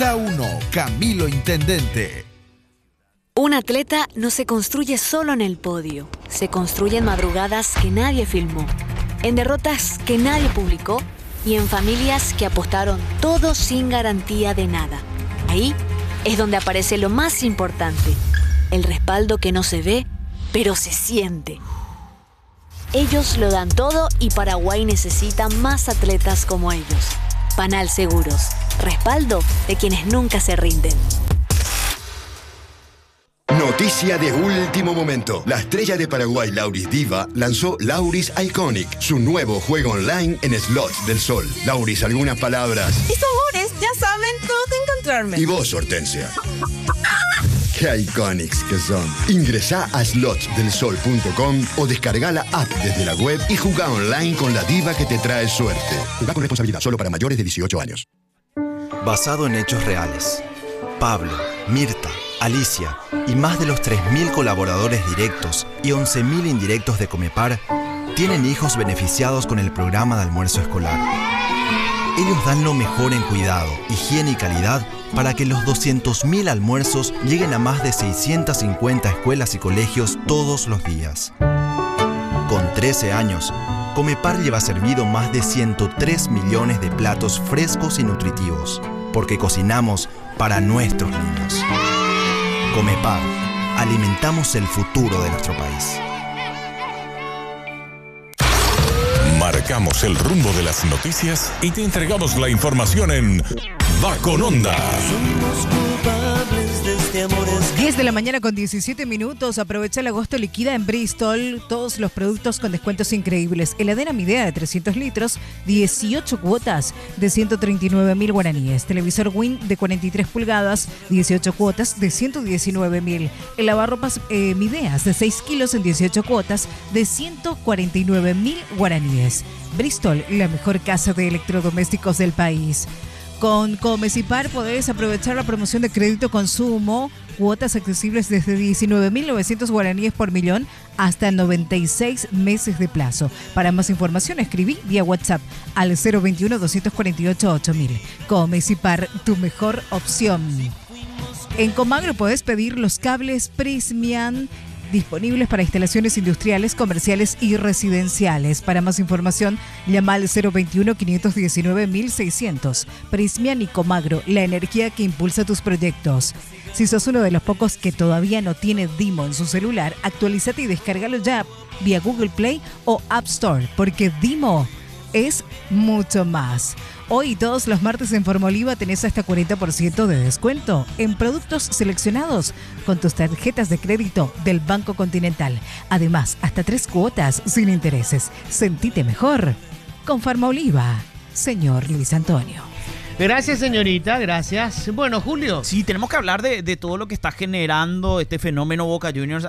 Ruta 1, Camilo Intendente. Un atleta no se construye solo en el podio. Se construye en madrugadas que nadie filmó, en derrotas que nadie publicó y en familias que apostaron todo sin garantía de nada. Ahí es donde aparece lo más importante, el respaldo que no se ve, pero se siente. Ellos lo dan todo y Paraguay necesita más atletas como ellos. Panal Seguros, respaldo de quienes nunca se rinden. Noticia de último momento. La estrella de Paraguay, Lauris Diva, lanzó Lauris Iconic, su nuevo juego online en Slots del Sol. Lauris, algunas palabras. Mis amores, ya saben dónde encontrarme. Y vos, Hortensia. ¡Qué iconics que son! Ingresá a slotsdelsol.com o descarga la app desde la web y jugá online con la diva que te trae suerte. Jugá con responsabilidad, solo para mayores de 18 años. Basado en hechos reales. Pablo, Mirta, Alicia y más de los 3.000 colaboradores directos y 11.000 indirectos de Comepar tienen hijos beneficiados con el programa de almuerzo escolar. Ellos dan lo mejor en cuidado, higiene y calidad para que los 200.000 almuerzos lleguen a más de 650 escuelas y colegios todos los días. Con 13 años, Comepar lleva servido más de 103 millones de platos frescos y nutritivos, porque cocinamos para nuestros niños. Comepar, alimentamos el futuro de nuestro país. Marcamos el rumbo de las noticias y te entregamos la información en Va con Onda. 10 de la mañana con 17 minutos. Aprovecha el agosto liquida en Bristol. Todos los productos con descuentos increíbles. Heladera Midea de 300 litros, 18 cuotas de 139.000 guaraníes. Televisor Win de 43 pulgadas, 18 cuotas de 119.000. El lavarropas Mideas de 6 kilos en 18 cuotas de 149.000 guaraníes. Bristol, la mejor casa de electrodomésticos del país. Con Comecipar podés aprovechar la promoción de crédito consumo, cuotas accesibles desde 19.900 guaraníes por millón hasta 96 meses de plazo. Para más información escribí vía WhatsApp al 021-248-8000. Comecipar, tu mejor opción. En Comagro podés pedir los cables Prismian disponibles para instalaciones industriales, comerciales y residenciales. Para más información, llama al 021-519-1600. Prismian y Comagro, la energía que impulsa tus proyectos. Si sos uno de los pocos que todavía no tiene Dimo en su celular, actualízate y descárgalo ya vía Google Play o App Store, porque Dimo es mucho más. Hoy, todos los martes en Formoliva tenés hasta 40% de descuento en productos seleccionados con tus tarjetas de crédito del Banco Continental. Además, hasta 3 cuotas sin intereses. Sentite mejor con Formoliva, señor Luis Antonio. Gracias, señorita, gracias. Bueno, Julio. Sí, tenemos que hablar de todo lo que está generando este fenómeno Boca Juniors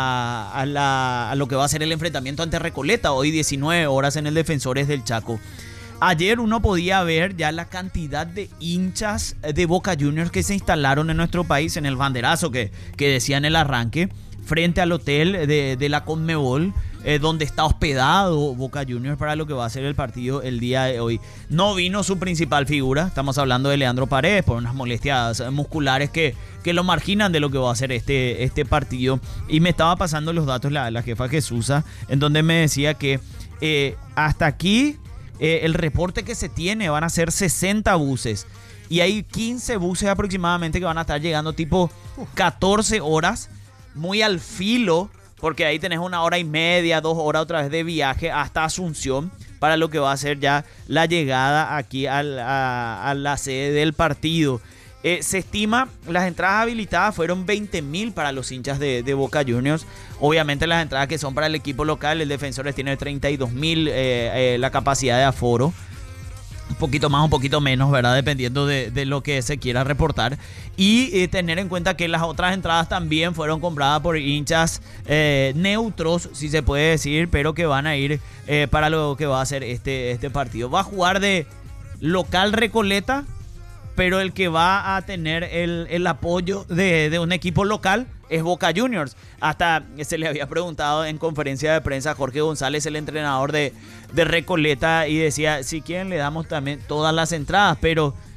a lo que va a ser el enfrentamiento ante Recoleta, hoy 19 horas en el Defensores del Chaco. Ayer uno podía ver ya la cantidad de hinchas de Boca Juniors que se instalaron en nuestro país, en el banderazo que decía en el arranque, frente al hotel de la Conmebol, donde está hospedado Boca Juniors para lo que va a ser el partido el día de hoy. No vino su principal figura, estamos hablando de Leandro Paredes, por unas molestias musculares que lo marginan de lo que va a ser este partido. Y me estaba pasando los datos la jefa Jesusa, en donde me decía que hasta aquí el reporte que se tiene van a ser 60 buses. Y hay 15 buses aproximadamente que van a estar llegando tipo 14 horas, muy al filo, porque ahí tenés 1 hora y media, 2 horas otra vez de viaje hasta Asunción para lo que va a ser ya la llegada aquí a la sede del partido. Se estima, las entradas habilitadas fueron 20.000 para los hinchas de Boca Juniors. Obviamente las entradas que son para el equipo local, el Defensores tiene 32.000 la capacidad de aforo. Un poquito más, un poquito menos, ¿verdad? Dependiendo de lo que se quiera reportar. Y tener en cuenta que las otras entradas también fueron compradas por hinchas neutros, si se puede decir, pero que van a ir para lo que va a ser este partido. Va a jugar de local Recoleta, pero el que va a tener el apoyo de un equipo local es Boca Juniors. Hasta se le había preguntado en conferencia de prensa a Jorge González, el entrenador de Recoleta, y decía, si quieren le damos también todas las entradas, pero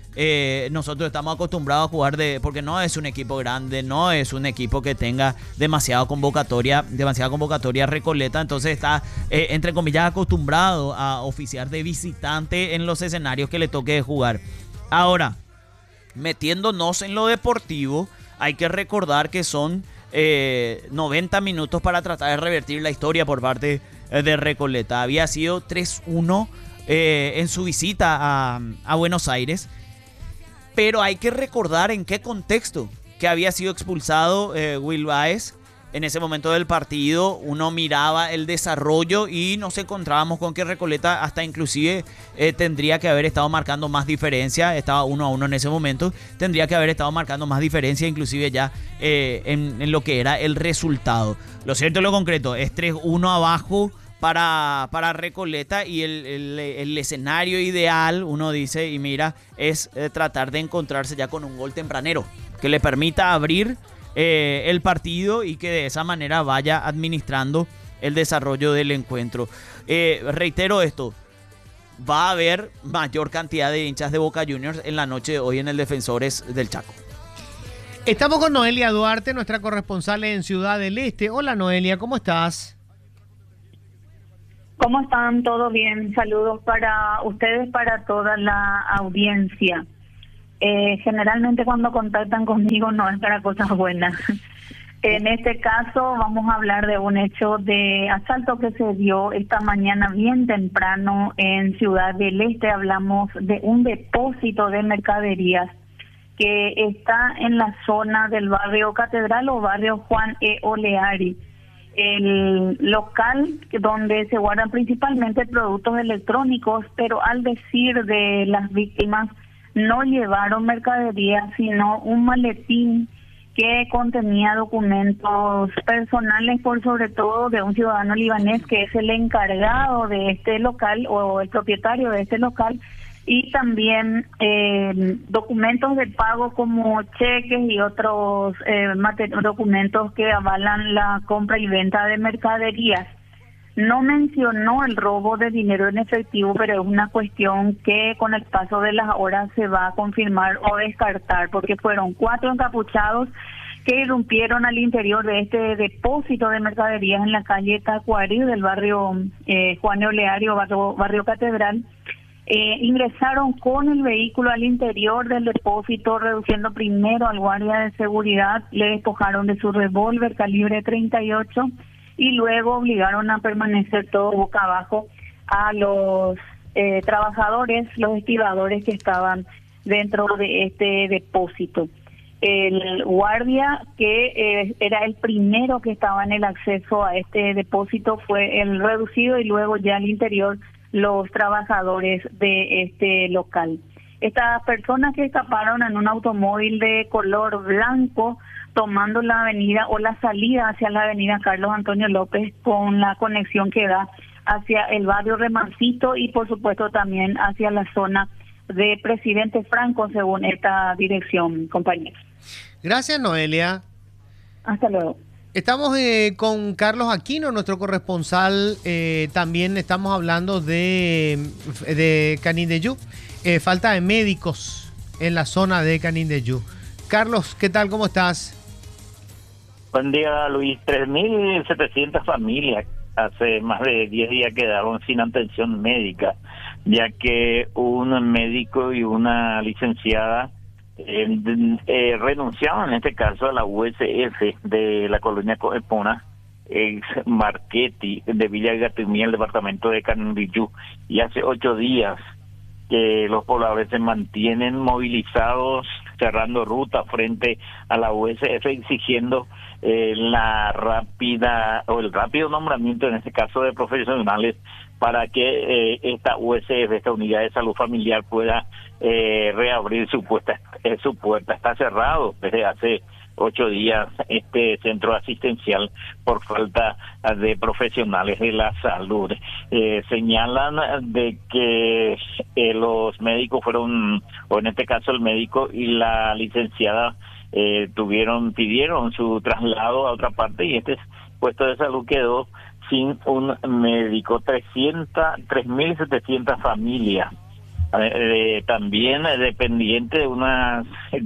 nosotros estamos acostumbrados a jugar porque no es un equipo grande, no es un equipo que tenga demasiada convocatoria Recoleta, entonces está, entre comillas, acostumbrado a oficiar de visitante en los escenarios que le toque jugar. Ahora, metiéndonos en lo deportivo, hay que recordar que son 90 minutos para tratar de revertir la historia por parte de Recoleta. Había sido 3-1 en su visita a Buenos Aires, pero hay que recordar en qué contexto que había sido expulsado Will Baez. En ese momento del partido uno miraba el desarrollo y nos encontrábamos con que Recoleta hasta inclusive tendría que haber estado marcando más diferencia. Estaba 1-1 en ese momento, tendría que haber estado marcando más diferencia inclusive ya en lo que era el resultado. Lo cierto y lo concreto es 3-1 abajo para Recoleta, y el escenario ideal, uno dice y mira, es tratar de encontrarse ya con un gol tempranero que le permita abrir el partido y que de esa manera vaya administrando el desarrollo del encuentro. Reitero esto, va a haber mayor cantidad de hinchas de Boca Juniors en la noche de hoy en el Defensores del Chaco. Estamos con Noelia Duarte, nuestra corresponsal en Ciudad del Este. Hola Noelia, ¿cómo estás? ¿Cómo están? ¿Todo bien? Saludos para ustedes, para toda la audiencia. Generalmente cuando contactan conmigo no es para cosas buenas. En este caso vamos a hablar de un hecho de asalto que se dio esta mañana bien temprano en Ciudad del Este. Hablamos de un depósito de mercaderías que está en la zona del barrio Catedral o barrio Juan E. Oleari. El local donde se guardan principalmente productos electrónicos, pero al decir de las víctimas, no llevaron mercadería, sino un maletín que contenía documentos personales, por sobre todo de un ciudadano libanés que es el encargado de este local o el propietario de este local, y también documentos de pago como cheques y otros documentos que avalan la compra y venta de mercaderías. No mencionó el robo de dinero en efectivo, pero es una cuestión que con el paso de las horas se va a confirmar o descartar, porque fueron 4 encapuchados que irrumpieron al interior de este depósito de mercaderías en la calle Tacuarí del barrio Juan Oleario, barrio Catedral. Ingresaron con el vehículo al interior del depósito, reduciendo primero al guardia de seguridad, le despojaron de su revólver calibre 38 y luego obligaron a permanecer todo boca abajo a los trabajadores, los estibadores que estaban dentro de este depósito. El guardia, que era el primero que estaba en el acceso a este depósito, fue el reducido, y luego ya al interior los trabajadores de este local. Estas personas que escaparon en un automóvil de color blanco, tomando la avenida o la salida hacia la avenida Carlos Antonio López, con la conexión que da hacia el barrio Remancito y por supuesto también hacia la zona de Presidente Franco, según esta dirección, compañeros. Gracias, Noelia. Hasta luego. Estamos con Carlos Aquino, nuestro corresponsal. También estamos hablando de Canindeyú. Falta de médicos en la zona de Canindeyú. Carlos, ¿qué tal? ¿Cómo estás? Buen día, Luis. 3.700 familias hace más de 10 días quedaron sin atención médica, ya que un médico y una licenciada renunciaron en este caso a la USF de la colonia Coepona, ex Marchetti, de Villa Gatumí, el departamento de Canindeyú, y hace 8 días que los pobladores se mantienen movilizados, cerrando ruta frente a la USF, exigiendo la rápida o el rápido nombramiento, en este caso de profesionales, para que esta USF, esta unidad de salud familiar, pueda reabrir su puerta. Está cerrado desde hace 8 días este centro asistencial por falta de profesionales de la salud. Señalan de que los médicos fueron, o en este caso el médico y la licenciada, pidieron su traslado a otra parte, y este puesto de salud quedó sin un médico. 3.700 familias También dependiente de unas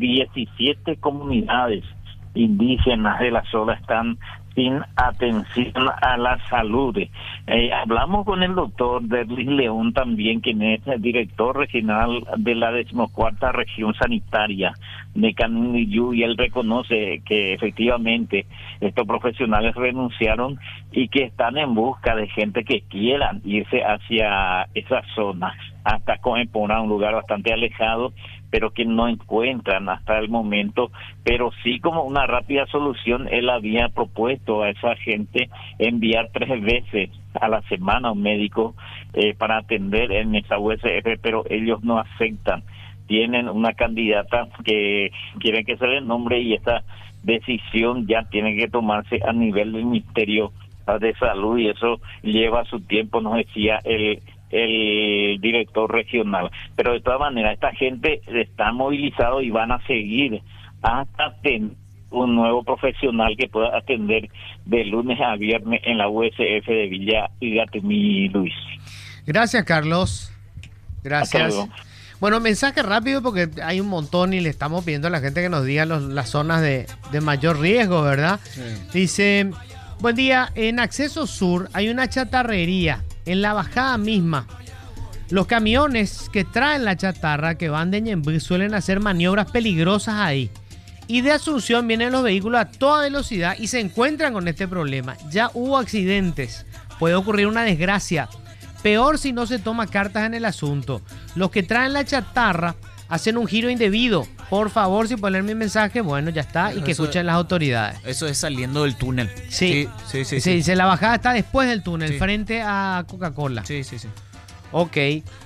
17 comunidades indígenas de la zona están sin atención a la salud. Hablamos con el doctor Derlis León también, quien es el director regional de la 14ª región sanitaria de Canindeyú, y él reconoce que efectivamente estos profesionales renunciaron y que están en busca de gente que quieran irse hacia esa zona, hasta Comepona, un lugar bastante alejado, pero que no encuentran hasta el momento. Pero sí, como una rápida solución, él había propuesto a esa gente enviar 3 veces a la semana un médico para atender en esa USF, pero ellos no aceptan. Tienen una candidata que quieren que se le nombre, y esa decisión ya tiene que tomarse a nivel del Ministerio de Salud, y eso lleva su tiempo, nos decía el director regional. Pero de todas maneras, esta gente está movilizado y van a seguir hasta tener un nuevo profesional que pueda atender de lunes a viernes en la USF de Villa Igatemí, Luis. Gracias, Carlos. Gracias. Bueno, mensaje rápido porque hay un montón y le estamos pidiendo a la gente que nos diga las zonas de mayor riesgo, ¿verdad? Sí. Dice, buen día, en Acceso Sur hay una chatarrería en la bajada misma. Los camiones que traen la chatarra que van de Ñemby suelen hacer maniobras peligrosas ahí. Y de Asunción vienen los vehículos a toda velocidad y se encuentran con este problema. Ya hubo accidentes, puede ocurrir una desgracia. Peor si no se toma cartas en el asunto. Los que traen la chatarra hacen un giro indebido. Por favor, si pueden leer mi mensaje, bueno, ya está, y que escuchen las autoridades. Eso es saliendo del túnel. Sí. La bajada está después del túnel, frente a Coca-Cola. Sí. Ok.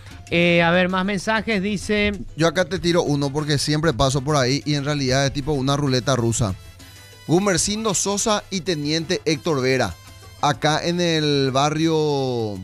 A ver, más mensajes, dice... Yo acá te tiro uno porque siempre paso por ahí y en realidad es tipo una ruleta rusa. Gumercindo Sosa y Teniente Héctor Vera. Acá en el barrio...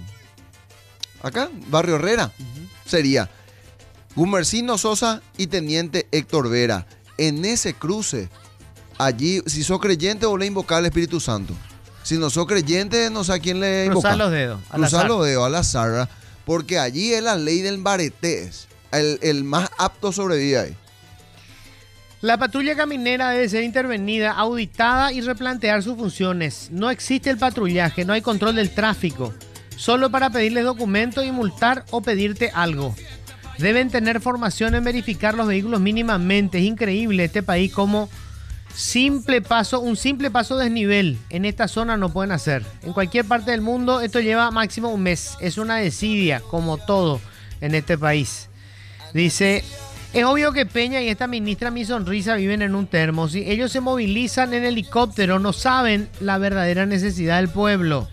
Barrio Herrera. Sería Gumercindo Sosa y Teniente Héctor Vera. En ese cruce, allí, si sos creyente, vos le invocás al Espíritu Santo. Si no sos creyente, no sé a quién le invocás. Cruzar los dedos. Cruzar los dedos al azar. Porque allí es la ley del baretés. El más apto sobrevive ahí. La patrulla caminera debe ser intervenida, auditada y replantear sus funciones. No existe el patrullaje, no hay control del tráfico. Solo para pedirles documentos y multar o pedirte algo. Deben tener formación en verificar los vehículos mínimamente. Es increíble este país como un simple paso desnivel en esta zona no pueden hacer. En cualquier parte del mundo esto lleva máximo un mes. Es una desidia, como todo en este país. Dice, es obvio que Peña y esta ministra Mi Sonrisa viven en un termo. Si ellos se movilizan en helicóptero, no saben la verdadera necesidad del pueblo.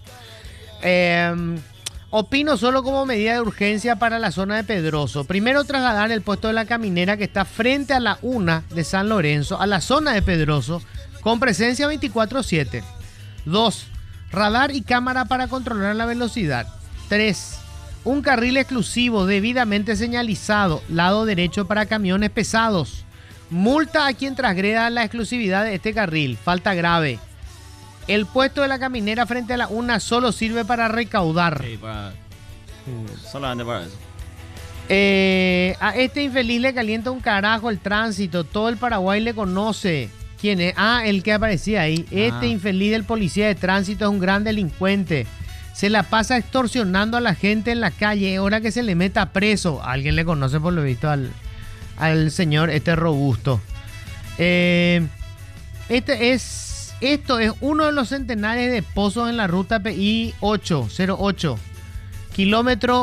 Opino solo como medida de urgencia para la zona de Pedroso. Primero, trasladar el puesto de la caminera que está frente a la UNA de San Lorenzo a la zona de Pedroso con presencia 24/7. 2. Radar y cámara para controlar la velocidad. 3. Un carril exclusivo debidamente señalizado, lado derecho para camiones pesados. Multa a quien transgreda la exclusividad de este carril. Falta grave. El puesto de la caminera frente a la UNA solo sirve para recaudar. Sí, solamente para eso. A este infeliz le calienta un carajo el tránsito. Todo el Paraguay le conoce. ¿Quién es? El que aparecía ahí. Este infeliz del policía de tránsito es un gran delincuente. Se la pasa extorsionando a la gente en la calle. Es hora que se le meta preso. Alguien le conoce por lo visto al señor robusto. Esto es uno de los centenares de pozos en la ruta PI 808, kilómetro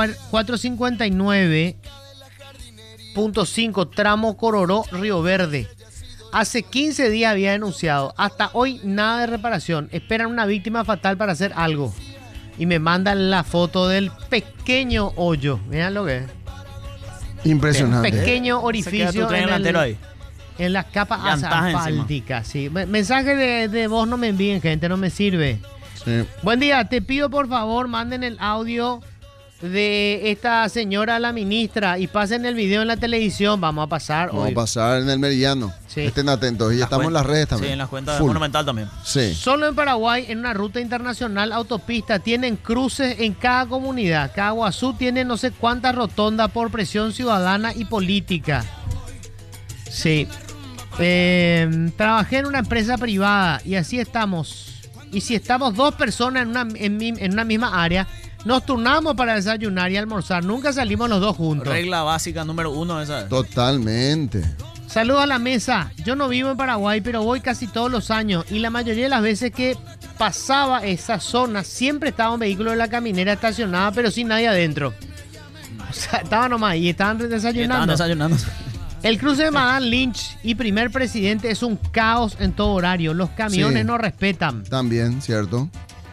459.5, tramo Cororó, Río Verde. Hace 15 días había denunciado. Hasta hoy nada de reparación. Esperan una víctima fatal para hacer algo. Y me mandan la foto del pequeño hoyo. Vean lo que es. Impresionante. Pequeño orificio en las capas asfálticas. Sí. Mensaje de voz no me envíen, gente, no me sirve. Sí. Buen día, te pido por favor manden el audio de esta señora, la ministra, y pasen el video en la televisión. Vamos a pasar Vamos hoy. a pasar en el Meridiano. Sí. Estén atentos. Y estamos en las redes también. Sí, en las cuentas Full. Monumental también. Sí. Solo en Paraguay, en una ruta internacional autopista, tienen cruces en cada comunidad. Caguazú tiene no sé cuántas rotondas por presión ciudadana y política. Sí. Trabajé en una empresa privada y así estamos. Y si estamos dos personas en una misma área, nos turnamos para desayunar y almorzar. Nunca salimos los dos juntos. Regla básica número 1 esa. Totalmente. Saludos a la mesa. Yo no vivo en Paraguay, pero voy casi todos los años. Y la mayoría de las veces que pasaba esa zona, siempre estaba un vehículo de la caminera estacionado, pero sin nadie adentro. O sea, estaban nomás ahí, estaban desayunando. El cruce de Madame Lynch y primer presidente es un caos en todo horario. Los camiones Sí. no respetan. También, ¿cierto?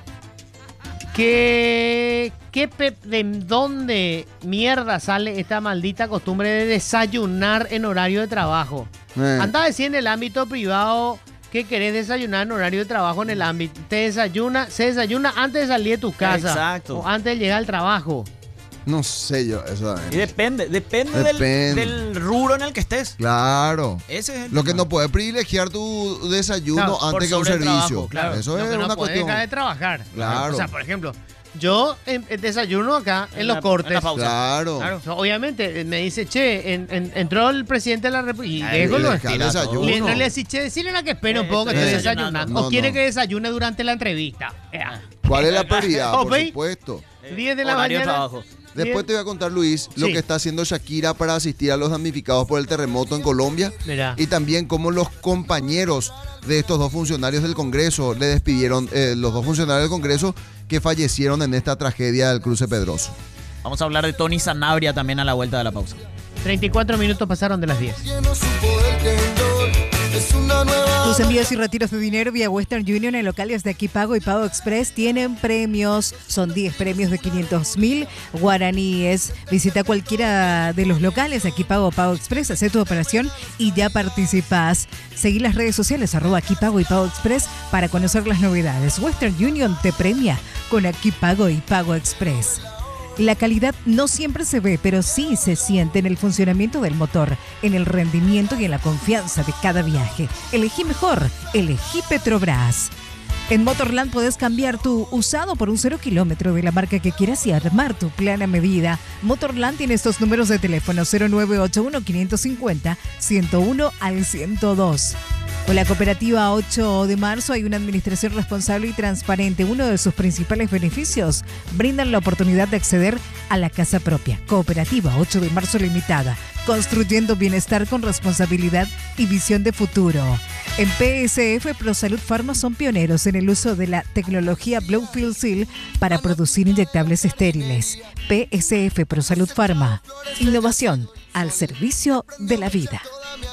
¿De dónde mierda sale esta maldita costumbre de desayunar en horario de trabajo? Anda a decir en el ámbito privado que querés desayunar en horario de trabajo en el ámbito. Se desayuna antes de salir de tu casa. Exacto. O antes de llegar al trabajo. No sé yo, eso. Y depende del rubro en el que estés. Claro. Ese es el Lo que tema. no puedes privilegiar tu desayuno Claro, antes que un sobre el servicio. trabajo, claro. Eso Lo es que no una podés cuestión. dejar de trabajar. Claro. O sea, por ejemplo, yo desayuno acá en los cortes. en la pausa. Claro. O sea, obviamente me dice, che, entró el presidente de la República. Y Ay, dejo los deja el desayuno. No le decís, che, decirle a que espere un poco que estoy estoy desayunando. desayunando. No, O quiere no. que desayune durante la entrevista. ¿Cuál es la prioridad? Por ¿veis? supuesto. 10 de la Horario de mañana. trabajo. Después te voy a contar, Luis, lo Sí. que está haciendo Shakira para asistir a los damnificados por el terremoto en Colombia. Mirá. Y también cómo los compañeros de estos dos funcionarios del Congreso le despidieron, los dos funcionarios del Congreso que fallecieron en esta tragedia del cruce Pedroso. Vamos a hablar de Tony Sanabria también a la vuelta de la pausa. 34 minutos pasaron de las 10. Tus envíos y retiros de dinero vía Western Union en locales de Aquí Pago y Pago Express tienen premios. Son 10 premios de 500.000 guaraníes. Visita cualquiera de los locales de Aquí Pago o Pago Express, hace tu operación y ya participás. Seguí las redes sociales @Aquí Pago y Pago Express para conocer las novedades. Western Union te premia con Aquí Pago y Pago Express. La calidad no siempre se ve, pero sí se siente en el funcionamiento del motor, en el rendimiento y en la confianza de cada viaje. Elegí mejor, elegí Petrobras. En Motorland podés cambiar tu usado por un 0 kilómetro de la marca que quieras y armar tu plan a medida. Motorland tiene estos números de teléfono: 0981 550 101 al 102. Con la cooperativa 8 de marzo hay una administración responsable y transparente. Uno de sus principales beneficios, brindan la oportunidad de acceder a la casa propia. Cooperativa 8 de marzo Limitada, construyendo bienestar con responsabilidad y visión de futuro. En PSF ProSalud Pharma son pioneros en el uso de la tecnología Blowfield Seal para producir inyectables estériles. PSF ProSalud Pharma, innovación al servicio de la vida.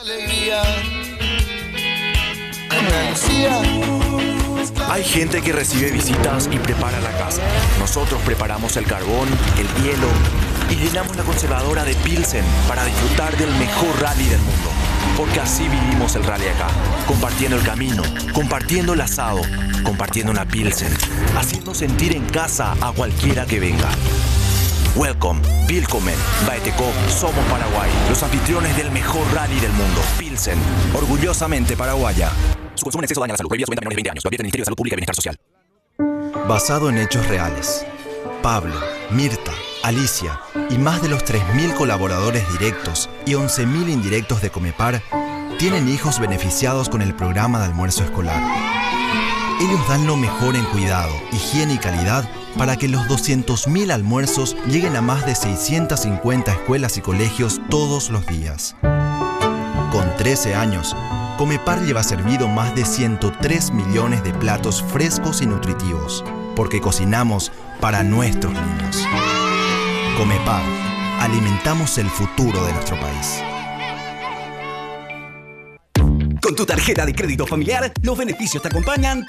Hay gente que recibe visitas y prepara la casa. Nosotros preparamos el carbón, el hielo y llenamos la conservadora de Pilsen para disfrutar del mejor rally del mundo. Porque así vivimos el rally acá, compartiendo el camino, compartiendo el asado, compartiendo una Pilsen, haciendo sentir en casa a cualquiera que venga. Welcome, Willkommen, Baeteco, somos Paraguay, los anfitriones del mejor rally del mundo. Pilsen, orgullosamente paraguaya. Su consumo en exceso daña la salud. Prohibida su venta a menores de 20 años. Lo advierte el Ministerio de Salud Pública y Bienestar Social. Basado en hechos reales, Pablo, Mirta, Alicia y más de los 3.000 colaboradores directos y 11.000 indirectos de Comepar tienen hijos beneficiados con el programa de almuerzo escolar. Ellos dan lo mejor en cuidado, higiene y calidad para que los 200.000 almuerzos lleguen a más de 650 escuelas y colegios todos los días. Con 13 años, Comepar lleva servido más de 103 millones de platos frescos y nutritivos, porque cocinamos para nuestros niños. Comepar, alimentamos el futuro de nuestro país. Con tu tarjeta de crédito familiar, los beneficios te acompañan